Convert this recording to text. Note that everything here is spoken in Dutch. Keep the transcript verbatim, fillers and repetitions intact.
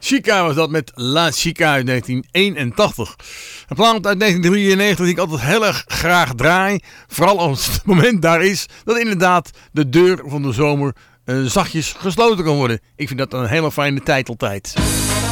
Chica was dat met La Chica uit negentien eenentachtig. Een plaat uit negentien drieënnegentig die ik altijd heel erg graag draai. Vooral als het moment daar is dat inderdaad de deur van de zomer uh, zachtjes gesloten kan worden. Ik vind dat een hele fijne tijd altijd.